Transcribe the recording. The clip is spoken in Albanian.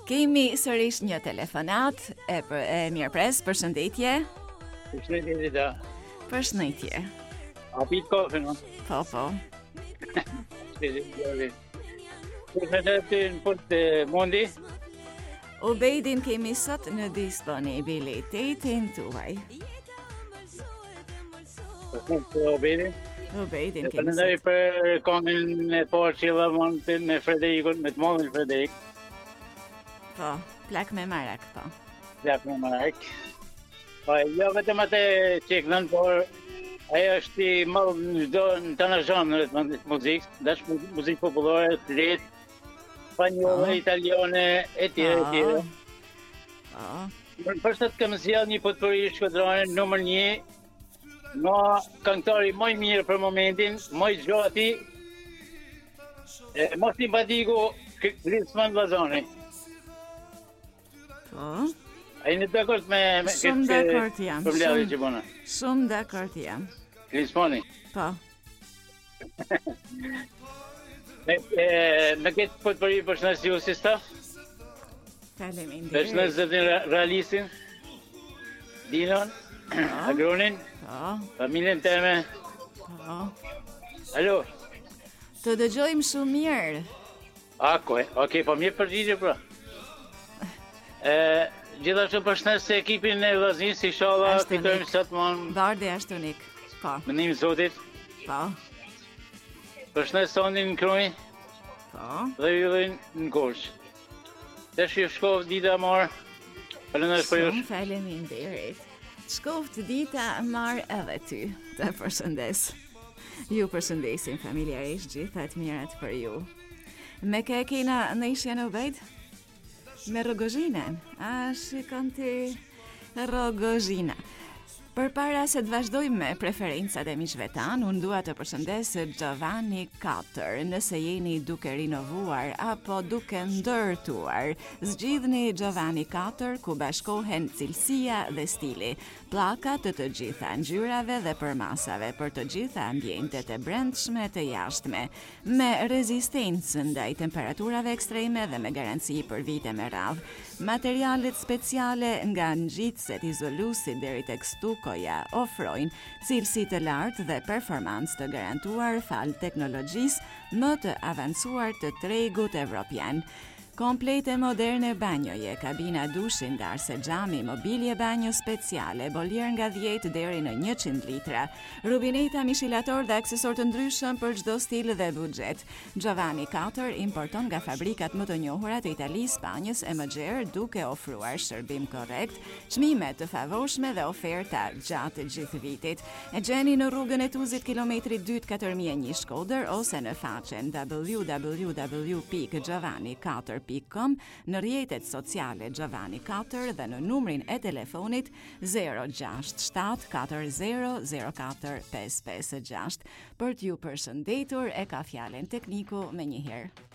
Kemi sërish një telefonat e mirëpres, përshëndetje. Përshëndetje da. Përshëndetje. A pit kafe, no? Po. Përshëndetje në punë të mundi. Ubejdin kemi sot në disponibilitetin tuaj. Përshëndetje Obedin. Ubejdin kemi Përshëndetje sot. për komin e parë që la mundë me Frederikun, me të modhin Frederik. Po, plak me marak, po. Plak me marak. Po, jo vetëm atë qeknën, por ajo është i madh në çdo në të në zhanre të muzikë, dash muzikë popullore, të letë, spanjolle, italiane, e tjere. Po. Në përshtat kam sjell një potpuri shkodrane numër 1, nga këngëtari më i mirë për momentin, më i gjati, më simpatiku Krisman Vllazani. Po. Ai në dakord me Shumë dakord jam. probleme që bëna. Shumë dakord jam. Krismani. Po. Me këtë potpuri përshëndes ju si staf, Faleminderit. përshëndes zëtin realistin, Dinon, Agronin, Po. familjen teme. Po. Alo, Të dëgjojmë shumë mirë. Okej, po mirë përgjigje pra. Gjithashtu përshëndes se ekipin e vllaznis, inshallah Ashtu fitojmë nik. sot mon Bardhi ashtu nik. Po. me ndihmën e Zotit. Po. Përshëndes sonin në Krujë Po. dhe yllin në Korçë. Tash ju shkov dita marr. Faleminderit për ju. Shumë faleminderit. Shkoft dita marr edhe ty. Të përshëndes. Ju përshëndesim familjarisht, gjitha të mirat për ju. Me ke kena në ishje në Ubejt? Me Rogozhinën. A shikon ti Rogozhina. Përpara se të vazhdojmë me preferencat e miqve tanë, unë dua të përshëndes Giovanni 4. Nëse jeni duke rinovuar apo duke ndërtuar, zgjidhni Giovanni 4 ku bashkohen cilësia dhe stili, pllaka të gjitha ngjyrave dhe përmasave për të gjitha ambientet e brendshme të jashtme, me rezistencë ndaj temperaturave ekstreme dhe me garanci për vite me radhë. Materialet speciale nga ngjitëset izoluesi deri tek stukoja ofrojnë cilësi të lartë dhe performancë të garantuar fal teknologjisë më të avancuar të tregut evropian. Komplete moderne banjoje, kabina dushi ndarse xhami, mobilje banjo speciale, boljer nga 10 deri në 100 litra, rubineta, mishilator dhe aksesor të ndryshëm për çdo stil dhe buxhet. Giovanni 4 importon nga fabrikat më të njohura të Italisë, Spanjës e MGR, duke ofruar shërbim korrekt, çmime të favorshme dhe oferta gjatë gjithë vitit. E gjeni në rrugën e Tuzit kilometri 2 4001 Shkodër ose në faqen www.giovanni4.com, në rrjetet sociale Giovanni 4 dhe në numrin e telefonit 067 40 04 556. Për t'ju përshëndetur e ka fjalen tekniku me njëherë.